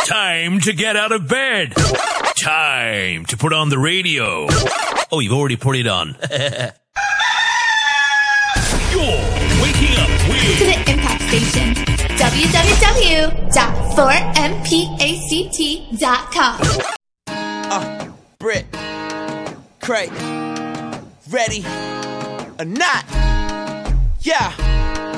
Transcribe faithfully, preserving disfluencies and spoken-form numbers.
Time to get out of bed. Time to put on the radio. Oh, you've already put it on. You're waking up with... To the Impact Station. w w w dot four m pact dot com. Uh, Brit, Craig, ready or not? Yeah.